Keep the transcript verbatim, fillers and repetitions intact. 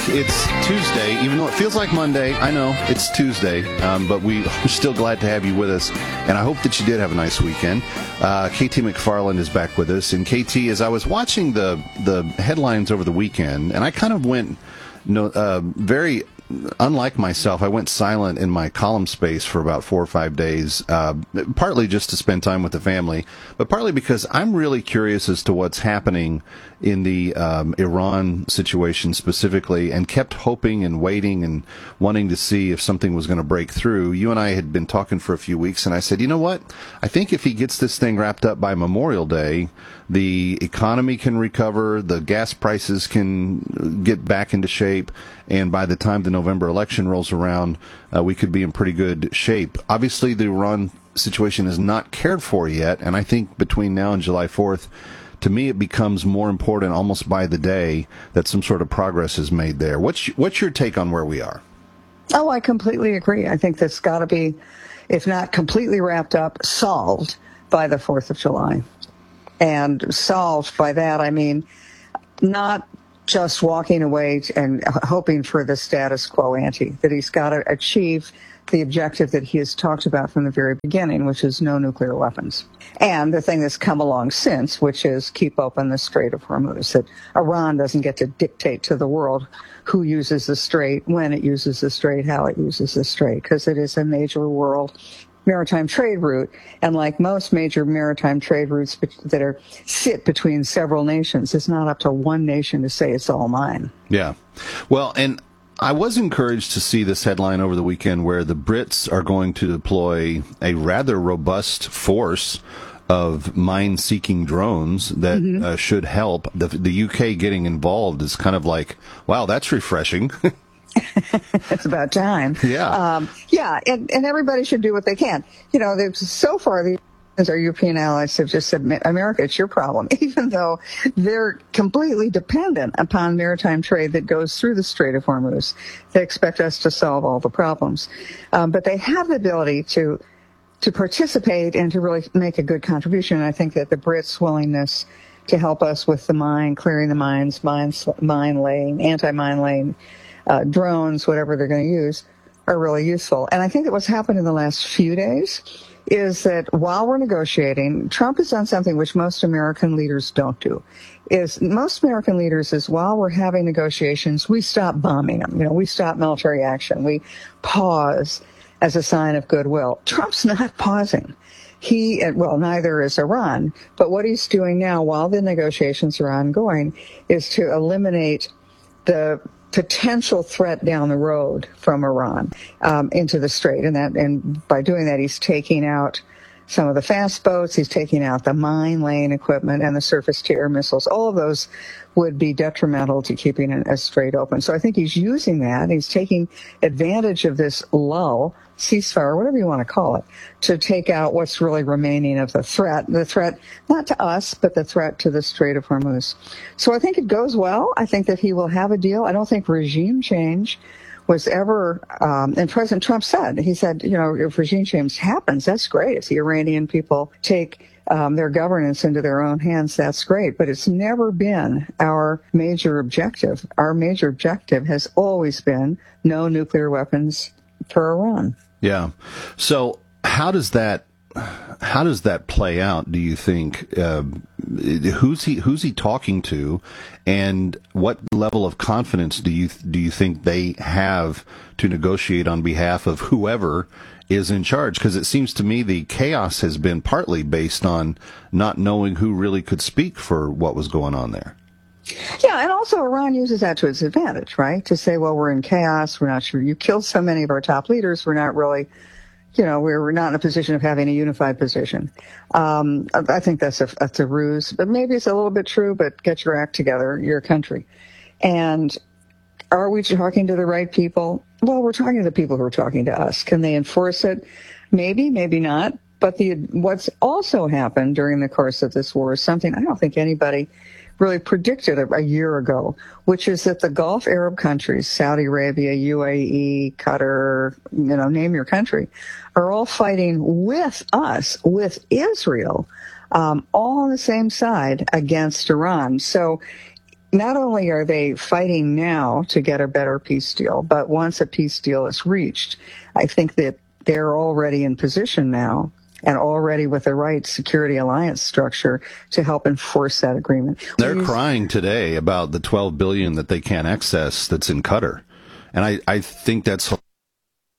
It's Tuesday, even though it feels like Monday. I know it's Tuesday, um, but we are still glad to have you with us, and I hope that you did have a nice weekend. Uh, K T McFarland is back with us, and K T, as I was watching the the headlines over the weekend, and I kind of went no, uh, very... Unlike myself, I went silent in my column space for about four or five days, uh, partly just to spend time with the family, but partly because I'm really curious as to what's happening in the um, Iran situation specifically, and kept hoping and waiting and wanting to see if something was going to break through. You and I had been talking for a few weeks, and I said, you know what? I think if he gets this thing wrapped up by Memorial Day, the economy can recover, the gas prices can get back into shape, and by the time the November election rolls around, uh, we could be in pretty good shape. Obviously, the Iran situation is not cared for yet, and I think between now and July fourth, to me, it becomes more important almost by the day that some sort of progress is made there. What's what's your take on where we are? Oh, I completely agree. I think that's got to be, if not completely wrapped up, solved by the fourth of July. And solved by that, I mean, not just walking away and hoping for the status quo ante, that he's got to achieve the objective that he has talked about from the very beginning, which is no nuclear weapons. And the thing that's come along since, which is keep open the Strait of Hormuz, that Iran doesn't get to dictate to the world who uses the strait, when it uses the strait, how it uses the strait, because it is a major world maritime trade route, and like most major maritime trade routes that are sit between several nations, it's not up to one nation to say it's all mine. Yeah. Well, and I was encouraged to see this headline over the weekend where the Brits are going to deploy a rather robust force of mine-seeking drones that mm-hmm. uh, should help. The, the U K getting involved is kind of like, wow, that's refreshing. It's about time. Yeah. Um, yeah, and, and everybody should do what they can. You know, so far, the our European allies have just said, America, it's your problem, even though they're completely dependent upon maritime trade that goes through the Strait of Hormuz. They expect us to solve all the problems. Um, but they have the ability to to participate and to really make a good contribution. And I think that the Brits' willingness to help us with the mine, clearing the mines, mine, mine laying, anti-mine laying, uh, drones, whatever they're going to use, are really useful. And I think that what's happened in the last few days is that while we're negotiating, Trump has done something which most American leaders don't do. Is most American leaders is while we're having negotiations, we stop bombing them. You know, we stop military action. We pause as a sign of goodwill. Trump's not pausing. He, well, neither is Iran. But what he's doing now, while the negotiations are ongoing, is to eliminate the potential threat down the road from Iran um, into the strait, and that, and by doing that, he's taking out some of the fast boats, he's taking out the mine laying equipment and the surface-to-air missiles. All of those would be detrimental to keeping a strait open. So I think he's using that. He's taking advantage of this lull, ceasefire, whatever you want to call it, to take out what's really remaining of the threat. The threat, not to us, but the threat to the Strait of Hormuz. So I think it goes well. I think that he will have a deal. I don't think regime change was ever, um, and President Trump said, he said, you know, if regime change happens, that's great. If the Iranian people take um, their governance into their own hands, that's great. But it's never been our major objective. Our major objective has always been no nuclear weapons for Iran. Yeah. So how does that how does that play out? Do you think uh, who's he who's he talking to, and what level of confidence do you do you think they have to negotiate on behalf of whoever is in charge? Because it seems to me the chaos has been partly based on not knowing who really could speak for what was going on there. Yeah, and also Iran uses that to its advantage, right? To say, well, we're in chaos, we're not sure. You killed so many of our top leaders, we're not really, you know, we're, we're not in a position of having a unified position. Um, I think that's a, that's a ruse, but maybe it's a little bit true, but get your act together, your country. And are we talking to the right people? Well, we're talking to the people who are talking to us. Can they enforce it? Maybe, maybe not. But the what's also happened during the course of this war is something I don't think anybody really predicted a, a year ago, which is that the Gulf Arab countries, Saudi Arabia, U A E, Qatar, you know, name your country, are all fighting with us, with Israel, um, all on the same side against Iran. So not only are they fighting now to get a better peace deal, but once a peace deal is reached, I think that they're already in position now and already with the right security alliance structure to help enforce that agreement. They're We're crying today about the twelve billion dollars that they can't access that's in Qatar. And I, I think that's